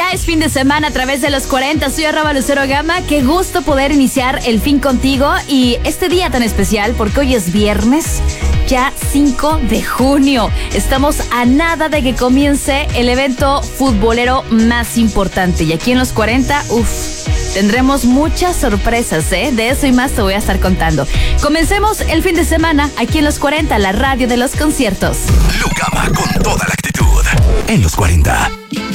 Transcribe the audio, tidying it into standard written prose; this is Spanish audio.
Ya es fin de semana a través de los 40. Soy @LuceroGama. Qué gusto poder iniciar el fin contigo y este día tan especial porque hoy es viernes, ya 5 de junio. Estamos a nada de que comience el evento futbolero más importante. Y aquí en los 40, tendremos muchas sorpresas, De eso y más te voy a estar contando. Comencemos el fin de semana aquí en los 40, la radio de los conciertos. LuGama con toda la actitud. En los 40.